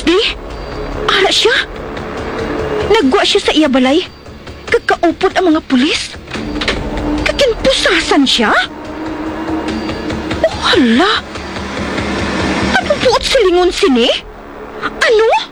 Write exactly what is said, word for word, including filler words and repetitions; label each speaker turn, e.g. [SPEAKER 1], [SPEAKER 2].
[SPEAKER 1] Leslie? Ara siya? Nagwa siya sa iya balay? Kagkaupod ang mga pulis? Kaginpusasan siya? Oh, hala! Anong buot silingon sini? Ano?